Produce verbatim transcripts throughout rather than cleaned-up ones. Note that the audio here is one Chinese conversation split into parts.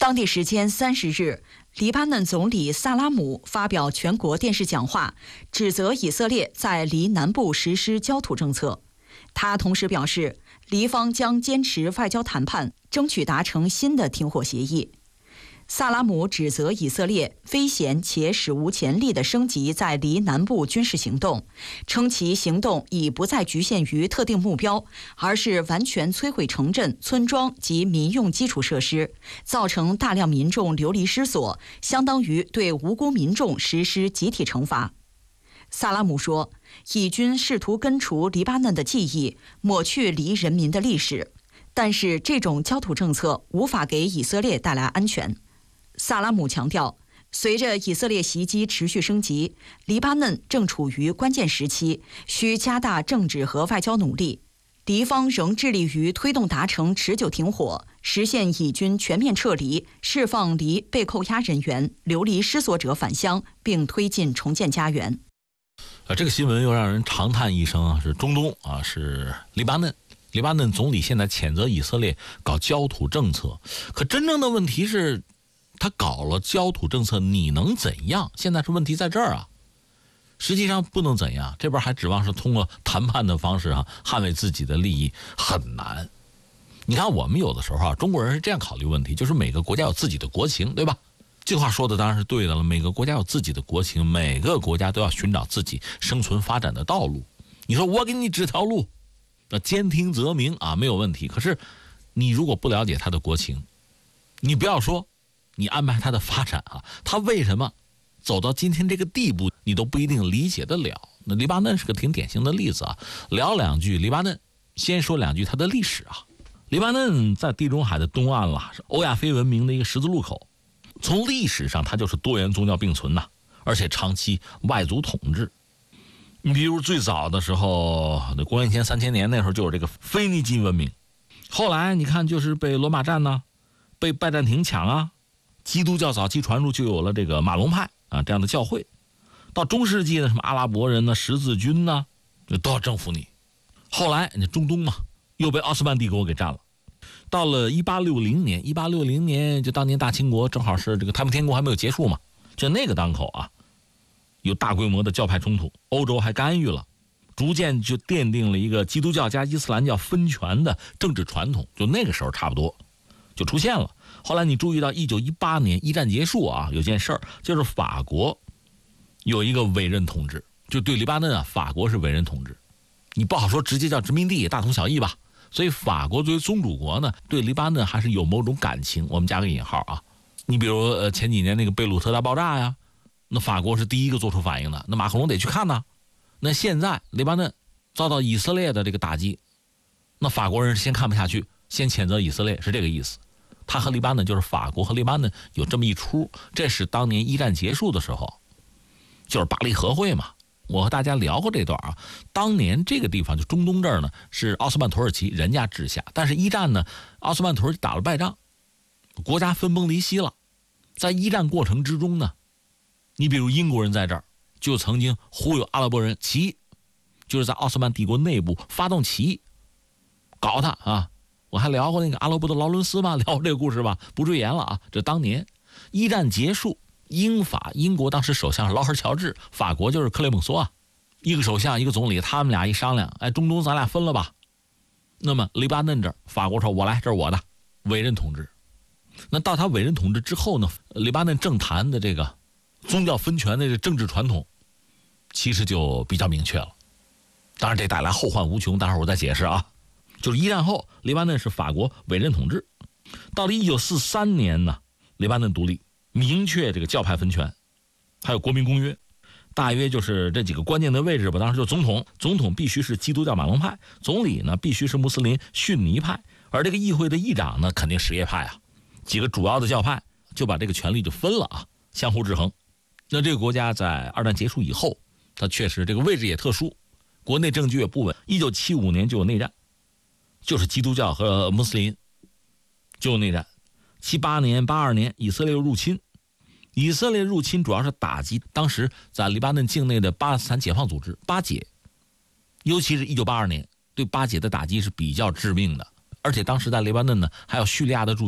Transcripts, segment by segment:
当地时间三十日，黎巴嫩总理萨拉姆发表全国电视讲话，指责以色列在黎南部实施焦土政策。他同时表示，黎方将坚持外交谈判，争取达成新的停火协议。萨拉姆指责以色列危险且史无前例地升级在黎南部军事行动，称其行动已不再局限于特定目标，而是完全摧毁城镇、村庄及民用基础设施，造成大量民众流离失所，相当于对无辜民众实施集体惩罚。萨拉姆说，以军试图根除黎巴嫩的记忆，抹去黎人民的历史，但是这种焦土政策无法给以色列带来安全。萨拉姆强调，随着以色列袭击持续升级，黎巴嫩正处于关键时期，需加大政治和外交努力。黎方仍致力于推动达成持久停火，实现以军全面撤离，释放黎被扣押人员、流离失所者返乡，并推进重建家园。 啊，这个新闻又让人长叹一声啊，是中东啊，是黎巴嫩。黎巴嫩总理现在谴责以色列搞焦土政策，可真正的问题是，他搞了焦土政策，你能怎样？现在是问题在这儿啊。实际上不能怎样，这边还指望是通过谈判的方式啊，捍卫自己的利益，很难。你看我们有的时候啊，中国人是这样考虑问题，就是每个国家有自己的国情，对吧？这话说的当然是对的了，每个国家有自己的国情，每个国家都要寻找自己生存发展的道路。你说我给你指条路，那兼听则明啊，没有问题。可是你如果不了解他的国情，你不要说你安排他的发展啊，他为什么走到今天这个地步，你都不一定理解得了。那黎巴嫩是个挺典型的例子啊。聊两句黎巴嫩，先说两句它的历史啊。黎巴嫩在地中海的东岸了，是欧亚非文明的一个十字路口。从历史上，它就是多元宗教并存呐，而且长期外族统治。你比如最早的时候，公元前三千年那时候就有这个腓尼基文明，后来你看就是被罗马占呢，被拜占庭抢啊。基督教早期传入，就有了这个马龙派啊这样的教会。到中世纪呢，什么阿拉伯人呢、十字军呢，都要征服你。后来你中东嘛，又被奥斯曼帝国给占了。到了一八六零年，一八六零年就当年大清国正好是这个太平天国还没有结束嘛，就那个当口啊，有大规模的教派冲突，欧洲还干预了，逐渐就奠定了一个基督教加伊斯兰教分权的政治传统，就那个时候差不多就出现了。后来你注意到一九一八年一战结束啊，有件事儿就是法国有一个委任统治，就对黎巴嫩啊，法国是委任统治，你不好说直接叫殖民地，也大同小异吧。所以法国作为宗主国呢，对黎巴嫩还是有某种感情，我们加个引号啊。你比如呃前几年那个贝鲁特大爆炸呀，那法国是第一个做出反应的，那马克龙得去看呢。那现在黎巴嫩遭到以色列的这个打击，那法国人先看不下去，先谴责以色列，是这个意思。他和黎巴嫩就是法国和黎巴嫩有这么一出，这是当年一战结束的时候，就是巴黎和会嘛。我和大家聊过这段啊，当年这个地方就中东这儿呢是奥斯曼土耳其人家治下，但是一战呢奥斯曼土耳其打了败仗，国家分崩离析了。在一战过程之中呢，你比如英国人在这儿就曾经忽悠阿拉伯人起义，就是在奥斯曼帝国内部发动起义搞他啊。我还聊过那个阿拉伯的劳伦斯嘛，聊过这个故事吧，不赘言了啊。这当年一战结束，英法英国当时首相是劳尔乔治，法国就是克雷蒙梭啊，一个首相一个总理，他们俩一商量，哎，中东咱俩分了吧。那么黎巴嫩这儿，法国说我来，这是我的委任统治。那到他委任统治之后呢，黎巴嫩政坛的这个宗教分权的这个政治传统其实就比较明确了。当然这带来后患无穷，待会儿我再解释啊。就是一战后黎巴嫩是法国委任统治，到了一九四三年呢，黎巴嫩独立，明确这个教派分权，还有国民公约，大约就是这几个关键的位置吧。当时就总统，总统必须是基督教马龙派，总理呢必须是穆斯林逊尼派，而这个议会的议长呢肯定什叶派啊。几个主要的教派就把这个权力就分了啊，相互制衡。那这个国家在二战结束以后，它确实这个位置也特殊，国内政局也不稳。一九七五年就有内战，就是基督教和穆斯林就有内战。七八年、八二年以色列入侵，以色列入侵主要是打击当时在黎巴嫩境内的巴勒斯坦解放组织巴解，尤其是一九八二年对巴解的打击是比较致命的。而且当时在黎巴嫩呢还有叙利亚的驻军，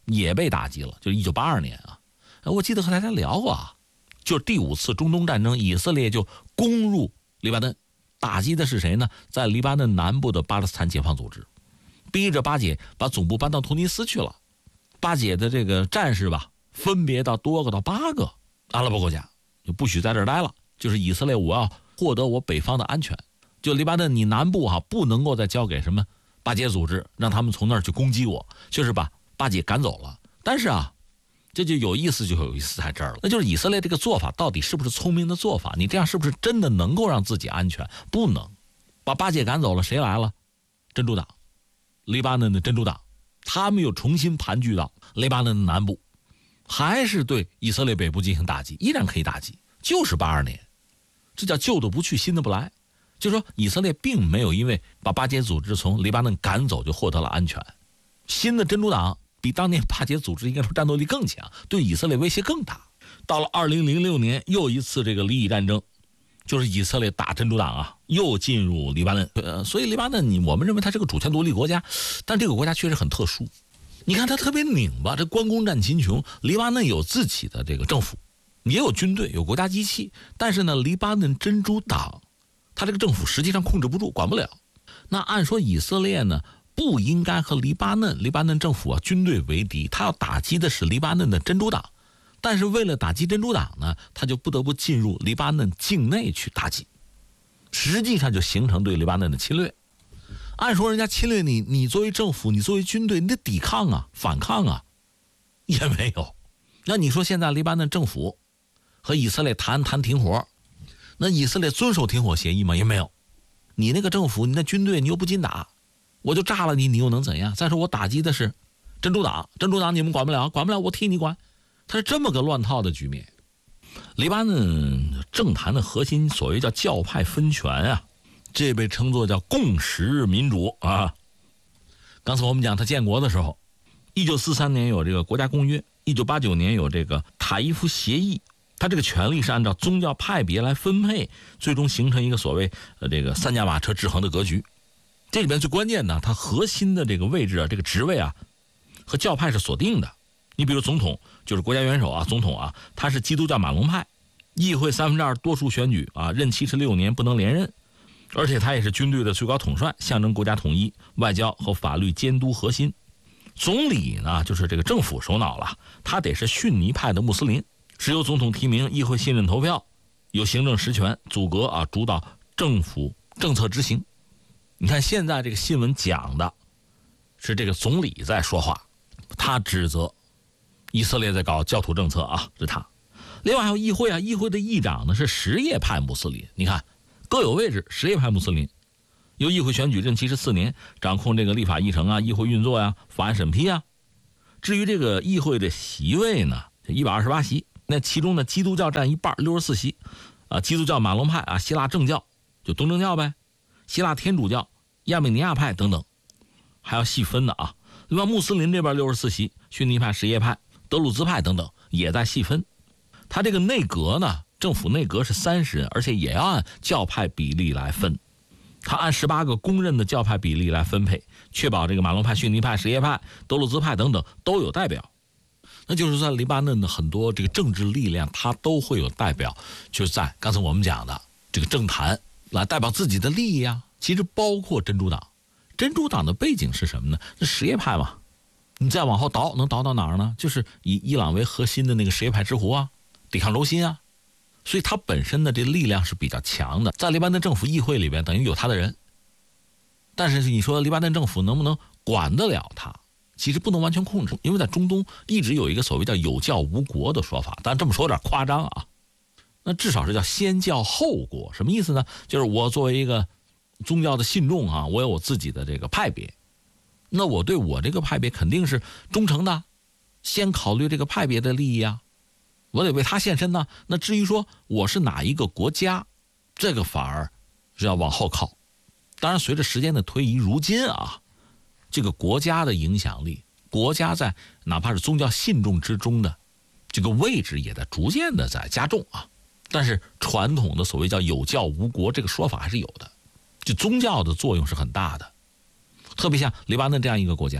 也被打击了，就是一九八二年啊。我记得和大家聊过啊，就是第五次中东战争，以色列就攻入黎巴嫩，打击的是谁呢？在黎巴嫩南部的巴勒斯坦解放组织，逼着巴解把总部搬到突尼斯去了。巴解的这个战士吧，分别到多个到八个阿拉伯国家，就不许在这儿待了。就是以色列，我要获得我北方的安全。就黎巴嫩你南部哈、啊，不能够再交给什么巴解组织，让他们从那儿去攻击我，就是把巴解赶走了。但是啊，这就有意思，就有意思在这儿了。那就是以色列这个做法到底是不是聪明的做法？你这样是不是真的能够让自己安全？不能。把巴解赶走了，谁来了？真主党，黎巴嫩的真主党，他们又重新盘踞到黎巴嫩的南部，还是对以色列北部进行打击，依然可以打击。就是八二年，这叫旧的不去，新的不来。就是说，以色列并没有因为把巴解组织从黎巴嫩赶走就获得了安全。新的真主党比当年巴解组织应该说战斗力更强，对以色列威胁更大。到了二零零六年，又一次这个黎以战争，就是以色列打真主党啊，又进入黎巴嫩。呃，所以黎巴嫩，你我们认为它是个主权独立国家，但这个国家确实很特殊。你看它特别拧巴，这关公战秦琼。黎巴嫩有自己的这个政府，也有军队，有国家机器，但是呢，黎巴嫩真主党他这个政府实际上控制不住，管不了。那按说以色列呢，不应该和黎巴嫩黎巴嫩政府啊军队为敌，他要打击的是黎巴嫩的真主党。但是为了打击真主党呢，他就不得不进入黎巴嫩境内去打击，实际上就形成对黎巴嫩的侵略。按说人家侵略你，你作为政府，你作为军队，你得抵抗啊，反抗啊，也没有。那你说现在黎巴嫩政府和以色列谈谈停火，那以色列遵守停火协议吗？也没有。你那个政府，你那军队，你又不禁打，我就炸了你，你又能怎样？再说我打击的是真主党，真主党你们管不了，管不了我替你管，它是这么个乱套的局面。黎巴嫩政坛的核心所谓叫教派分权啊，这被称作叫共识民主啊。刚才我们讲他建国的时候，一九四三年有这个国家公约，一九八九年有这个塔伊夫协议，他这个权力是按照宗教派别来分配，最终形成一个所谓呃这个三驾马车制衡的格局。这里边最关键的，它核心的这个位置啊，这个职位啊，和教派是锁定的。你比如总统就是国家元首啊，总统啊，他是基督教马龙派，议会三分之二多数选举啊，任期是六年，不能连任，而且他也是军队的最高统帅，象征国家统一、外交和法律监督核心。总理呢，就是这个政府首脑了，他得是逊尼派的穆斯林，是由总统提名，议会信任投票，有行政实权，组阁啊，主导政府政策执行。你看现在这个新闻讲的是这个总理在说话，他指责以色列在搞教徒政策啊，是他。另外还有议会啊，议会的议长呢是什叶派穆斯林，你看各有位置，什叶派穆斯林由议会选举，任期是四年，掌控这个立法议程啊、议会运作呀、啊、法案审批啊。至于这个议会的席位呢，一百二十八席，那其中呢基督教占一半，六十四席啊，基督教马龙派啊，希腊正教就东正教呗，希腊天主教、亚美尼亚派等等，还要细分的啊。另外穆斯林这边六十四席，逊尼派、什叶派、德鲁兹派等等也在细分。他这个内阁呢，政府内阁是三十人，而且也要按教派比例来分。他按十八个公认的教派比例来分配，确保这个马龙派、逊尼派、什叶派、德鲁兹派等等都有代表。那就是在黎巴嫩的很多这个政治力量，它都会有代表，就是在刚才我们讲的这个政坛来代表自己的利益啊。其实包括真主党，真主党的背景是什么呢？那什叶派嘛，你再往后倒，能倒到哪儿呢？就是以伊朗为核心的那个什叶派之湖啊，抵抗轴心啊。所以它本身的这力量是比较强的，在黎巴嫩政府议会里边等于有他的人。但是你说黎巴嫩政府能不能管得了他？其实不能完全控制，因为在中东一直有一个所谓叫有教无国的说法，但这么说有点夸张啊。那至少是叫先教后国，什么意思呢？就是我作为一个宗教的信众啊，我有我自己的这个派别，那我对我这个派别肯定是忠诚的，先考虑这个派别的利益啊，我得为他献身呢。那至于说我是哪一个国家，这个反而是要往后靠。当然随着时间的推移，如今啊，这个国家的影响力，国家在哪怕是宗教信众之中的这个位置也在逐渐的在加重啊。但是传统的所谓叫有教无国这个说法还是有的，就宗教的作用是很大的。特别像黎巴嫩这样一个国家，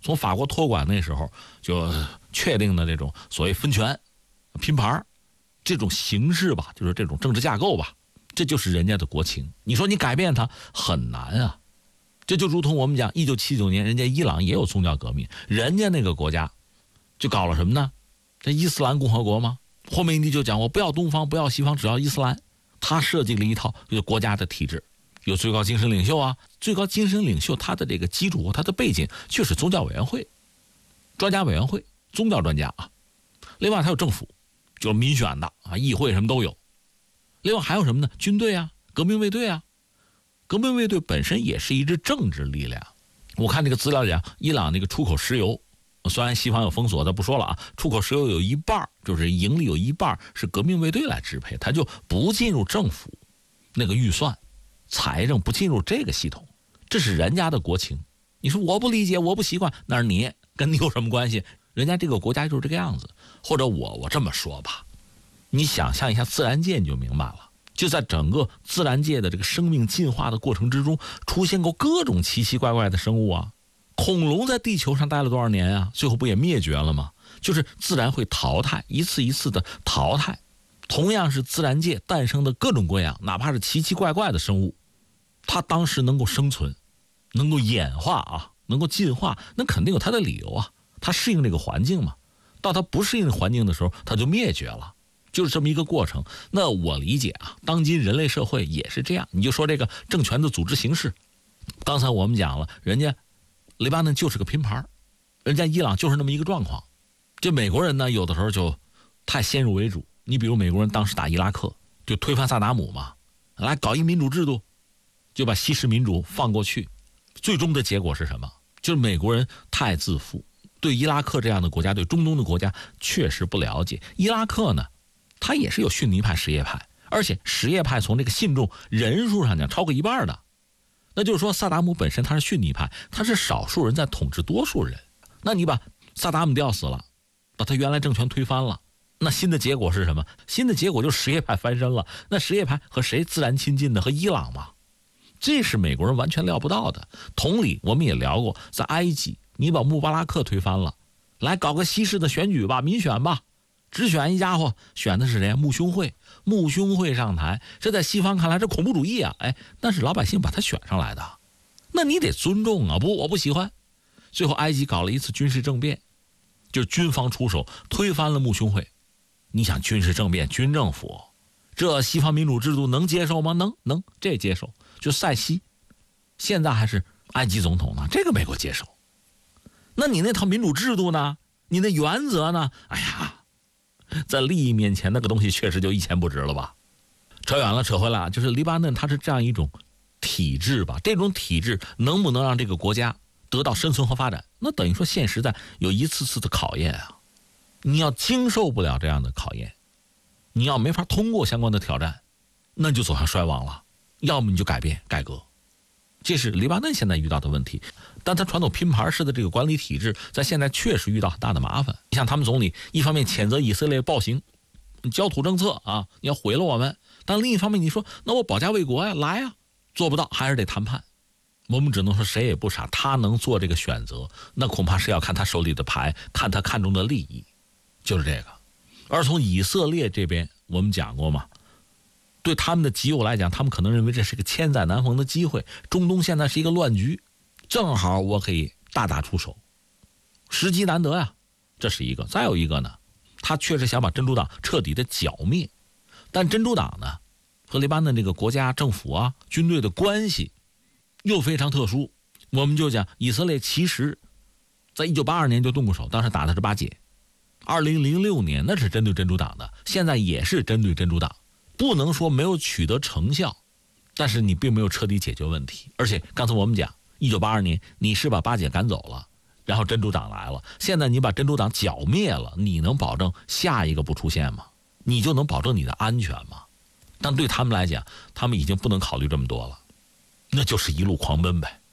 从法国托管那时候就确定的这种所谓分权、拼盘这种形式吧，就是这种政治架构吧，这就是人家的国情。你说你改变它很难啊。这就如同我们讲一九七九年人家伊朗也有宗教革命，人家那个国家就搞了什么呢？这伊斯兰共和国吗？霍梅尼就讲我不要东方不要西方，只要伊斯兰。他设计了一套就是国家的体制，有最高精神领袖啊，最高精神领袖他的这个基础他的背景却是宗教委员会、专家委员会、宗教专家啊。另外还有政府，就是民选的啊，议会什么都有。另外还有什么呢？军队啊，革命卫队啊。革命卫队本身也是一支政治力量。我看这个资料讲，伊朗那个出口石油，虽然西方有封锁，咱不说了啊，出口石油有一半就是盈利有一半是革命卫队来支配，它就不进入政府那个预算，财政不进入这个系统，这是人家的国情。你说我不理解，我不习惯，那是你，跟你有什么关系？人家这个国家就是这个样子。或者我我这么说吧，你想象一下自然界你就明白了。就在整个自然界的这个生命进化的过程之中，出现过各种奇奇怪怪的生物啊。恐龙在地球上待了多少年啊？最后不也灭绝了吗？就是自然会淘汰，一次一次的淘汰。同样是自然界诞生的各种各样，哪怕是奇奇怪怪的生物，它当时能够生存，能够演化啊，能够进化，那肯定有它的理由啊。它适应这个环境嘛，到它不适应环境的时候，它就灭绝了。就是这么一个过程。那我理解啊，当今人类社会也是这样。你就说这个政权的组织形式，刚才我们讲了，人家黎巴嫩就是个拼盘，人家伊朗就是那么一个状况。这美国人呢，有的时候就太先入为主。你比如美国人当时打伊拉克，就推翻萨达姆嘛，来搞一民主制度，就把西式民主放过去。最终的结果是什么？就是美国人太自负，对伊拉克这样的国家，对中东的国家确实不了解。伊拉克呢，他也是有逊尼派、什叶派，而且什叶派从这个信众人数上讲超过一半的。那就是说萨达姆本身他是逊尼派，他是少数人在统治多数人。那你把萨达姆吊死了，把他原来政权推翻了，那新的结果是什么？新的结果就是什叶派翻身了。那什叶派和谁自然亲近的？和伊朗嘛。这是美国人完全料不到的。同理，我们也聊过，在埃及你把穆巴拉克推翻了，来搞个西式的选举吧，民选吧，只选一家伙，选的是谁？穆兄会。穆兄会上台，这在西方看来是恐怖主义啊！哎，那是老百姓把他选上来的，那你得尊重啊！不，我不喜欢。最后埃及搞了一次军事政变，就是军方出手推翻了穆兄会。你想军事政变，军政府，这西方民主制度能接受吗？能，能，这接受。就塞西，现在还是埃及总统呢，这个美国接受。那你那套民主制度呢？你那原则呢？哎呀，在利益面前，那个东西确实就一钱不值了吧？扯远了，扯回来，就是黎巴嫩它是这样一种体制吧？这种体制能不能让这个国家得到生存和发展？那等于说现实在有一次次的考验啊！你要经受不了这样的考验，你要没法通过相关的挑战，那就走向衰亡了。要么你就改变改革，这是黎巴嫩现在遇到的问题。但他传统拼盘式的这个管理体制，在现在确实遇到很大的麻烦。你像他们总理一方面谴责以色列暴行、焦土政策啊，你要毁了我们；但另一方面，你说那我保家卫国呀，来呀，做不到，还是得谈判。我们只能说谁也不傻，他能做这个选择，那恐怕是要看他手里的牌，看他看中的利益，就是这个。而从以色列这边，我们讲过嘛，对他们的基友来讲，他们可能认为这是个千载难逢的机会。中东现在是一个乱局，正好我可以大打出手，时机难得呀，这是一个。再有一个呢，他确实想把真主党彻底的剿灭，但真主党呢和黎巴嫩这个国家政府啊、军队的关系又非常特殊。我们就讲以色列其实在一九八二年就动过手，当时打的是巴解。二零零六年那是针对真主党的，现在也是针对真主党。不能说没有取得成效，但是你并没有彻底解决问题。而且刚才我们讲一九八二年你是把巴解赶走了，然后真主党来了，现在你把真主党剿灭了，你能保证下一个不出现吗？你就能保证你的安全吗？但对他们来讲，他们已经不能考虑这么多了，那就是一路狂奔呗。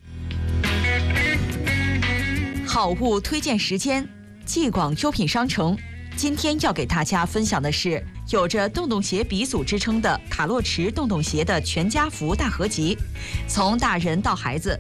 好物推荐时间，继广优品商城今天要给大家分享的是有着洞洞鞋鼻祖之称的卡洛驰洞洞鞋的全家福大合集，从大人到孩子，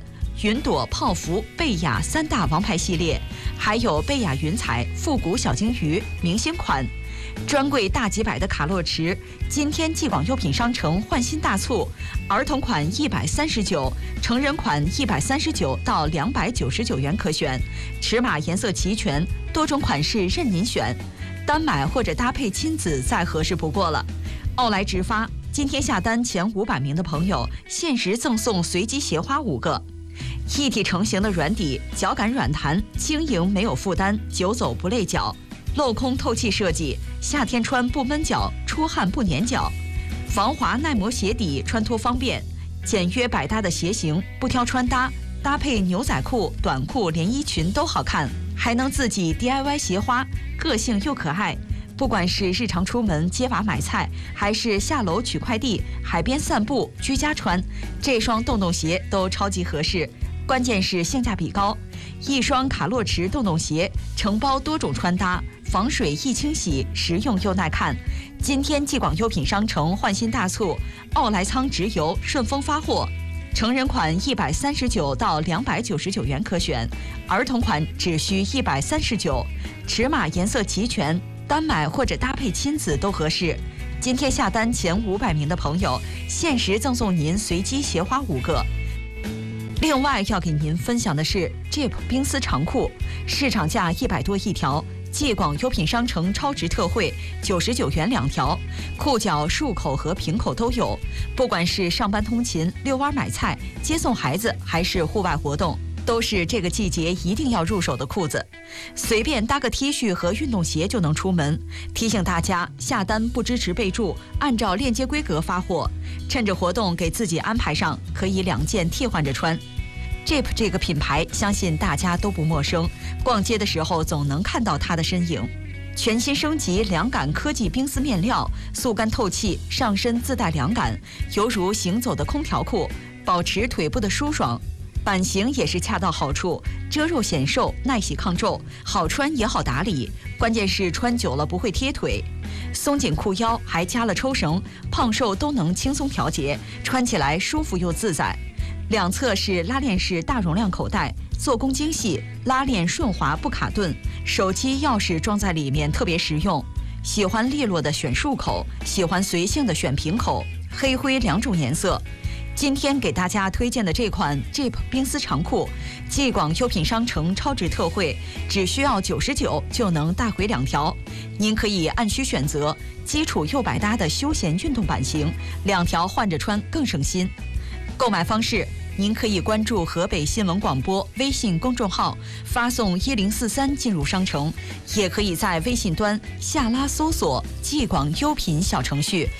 云朵、泡芙、贝雅三大王牌系列，还有贝雅云彩、复古小金鱼明星款。专柜大几百的卡洛驰，今天继广优品商城换新大促，儿童款一百三十九，成人款一百三十九到两百九十九元可选，尺码颜色齐全，多种款式任您选，单买或者搭配亲子再合适不过了。奥莱直发，今天下单前五百名的朋友，限时赠送随机鞋花五个。一体成型的软底，脚感软弹，轻盈没有负担，久走不累脚。镂空透气设计，夏天穿不闷脚，出汗不粘脚。防滑耐磨鞋底，穿脱方便，简约百搭的鞋型，不挑穿搭，搭配牛仔裤、短裤、连衣裙都好看，还能自己 D I Y 鞋花，个性又可爱。不管是日常出门接娃买菜，还是下楼取快递、海边散步、居家穿，这双洞洞鞋都超级合适。关键是性价比高，一双卡洛驰洞洞鞋承包多种穿搭，防水易清洗，实用又耐看。今天继广优品商城换新大促，奥莱仓直邮，顺丰发货。成人款一百三十九到两百九十九元可选，儿童款只需一百三十九，尺码颜色齐全，单买或者搭配亲子都合适。今天下单前五百名的朋友，限时赠送您随机鞋花五个。另外要给您分享的是 Jeep 冰丝长裤，市场价一百多一条，继广优品商城超值特惠，九十九元两条，裤脚束口和平口都有。不管是上班通勤、遛弯买菜、接送孩子，还是户外活动，都是这个季节一定要入手的裤子。随便搭个 T 恤和运动鞋就能出门。提醒大家，下单不支持备注，按照链接规格发货。趁着活动给自己安排上，可以两件替换着穿。Jeep 这个品牌，相信大家都不陌生，逛街的时候总能看到它的身影。全新升级凉感科技冰丝面料，速干透气，上身自带凉感，犹如行走的空调裤，保持腿部的舒爽。版型也是恰到好处，遮肉显瘦，耐洗抗皱，好穿也好打理，关键是穿久了不会贴腿。松紧裤腰还加了抽绳，胖瘦都能轻松调节，穿起来舒服又自在。两侧是拉链式大容量口袋，做工精细，拉链顺滑不卡顿，手机钥匙装在里面特别实用。喜欢利落的选束口，喜欢随性的选平口，黑灰两种颜色。今天给大家推荐的这款 Jeep 冰丝长裤，继广优品商城超值特惠，只需要九十九就能带回两条。您可以按需选择，基础又百搭的休闲运动版型，两条换着穿更省心。购买方式，您可以关注河北新闻广播微信公众号，发送一零四三进入商城，也可以在微信端下拉搜索继广优品小程序，